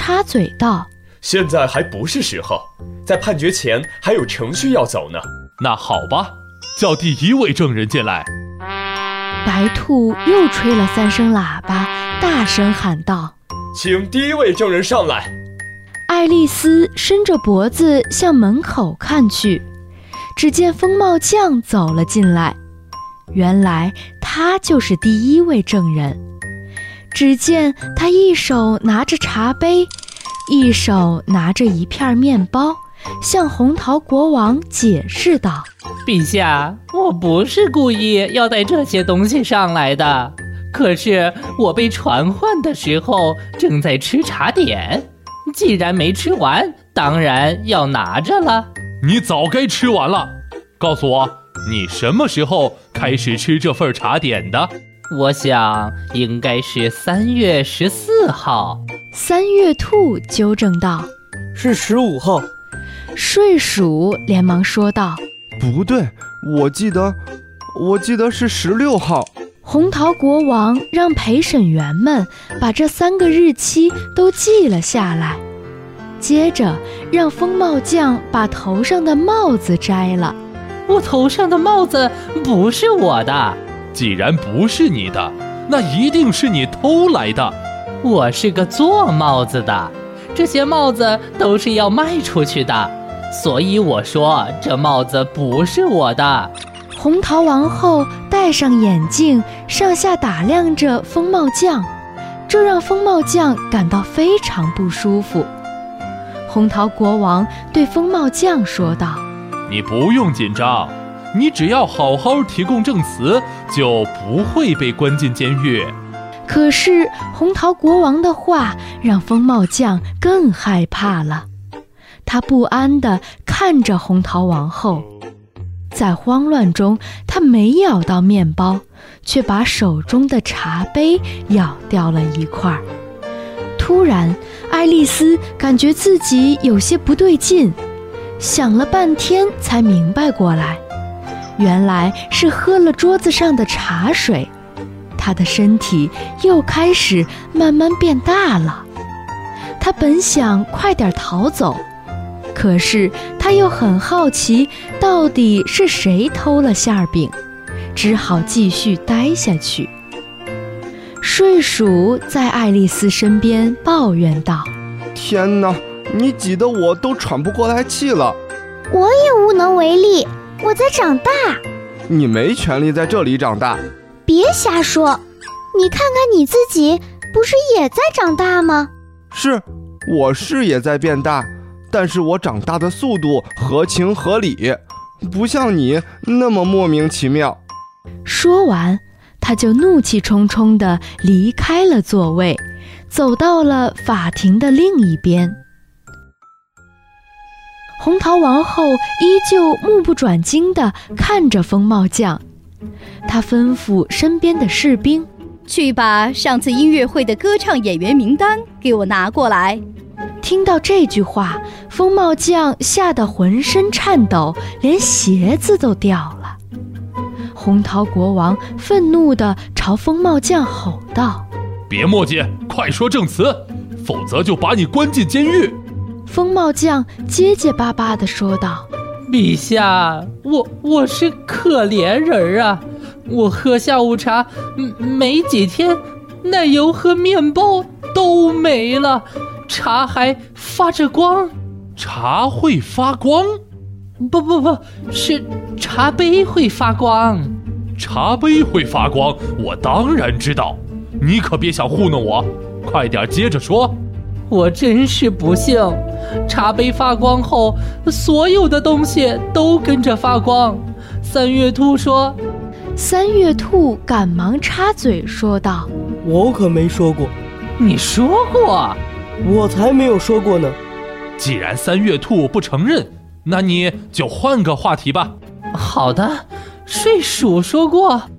插嘴道： 现在还不是时候，在判决前还有程序要走呢。 那好吧，叫第一位证人进来。 白兔又吹了3声喇叭，大声喊道： 请第一位证人上来。 爱丽丝伸着脖子向门口看去，只见风帽匠走了进来。原来他就是第一位证人。只见他一手拿着茶杯，一手拿着一片面包，向红桃国王解释道： 陛下，我不是故意要带这些东西上来的，可是我被传唤的时候正在吃茶点，既然没吃完，当然要拿着了。 你早该吃完了，告诉我，你什么时候开始吃这份茶点的？ 我想应该是3月14号。 3月兔纠正道： 是15号。 睡鼠连忙说道： 不对，我记得是16号。 红桃国王让陪审员们把这3个日期都记了下来，接着让风帽匠把头上的帽子摘了。 我头上的帽子不是我的。 既然不是你的，那一定是你偷来的。 我是个做帽子的，这些帽子都是要卖出去的，所以我说这帽子不是我的。 红桃王后戴上眼镜，上下打量着风帽匠，这让风帽匠感到非常不舒服。红桃国王对风帽匠说道： 你不用紧张，你只要好好提供证词，就不会被关进监狱。 可是红桃国王的话让风帽匠更害怕了，他不安地看着红桃王后。在慌乱中，他没咬到面包，却把手中的茶杯咬掉了一块。突然，爱丽丝感觉自己有些不对劲，想了半天才明白过来，原来是喝了桌子上的茶水，她的身体又开始慢慢变大了。她本想快点逃走，可是她又很好奇到底是谁偷了馅饼，只好继续待下去。睡鼠在爱丽丝身边抱怨道： 天哪，你挤得我都喘不过来气了。 我也无能为力，我在长大。 你没权利在这里长大。 别瞎说，你看看你自己，不是也在长大吗？ 是，我是也在变大，但是我长大的速度合情合理，不像你那么莫名其妙。 说完，他就怒气冲冲地离开了座位，走到了法庭的另一边。红桃王后依旧目不转睛地看着风帽匠，她吩咐身边的士兵： 去把上次音乐会的歌唱演员名单给我拿过来。 听到这句话，风帽匠吓得浑身颤抖，连鞋子都掉了。红桃国王愤怒地朝风帽匠吼道： 别墨迹，快说证词，否则就把你关进监狱。 风帽匠结结巴巴地说道： 陛下，我是可怜人啊，我喝下午茶没几天，奶油和面包都没了，茶还发着光。 茶会发光？ 不，是茶杯会发光。 茶杯会发光，我当然知道，你可别想糊弄我，快点接着说。 我真是不幸，茶杯发光后，所有的东西都跟着发光。3月兔说。 3月兔赶忙插嘴说道： 我可没说过。 你说过。 我才没有说过呢。 既然3月兔不承认，那你就换个话题吧。 好的，睡鼠说过。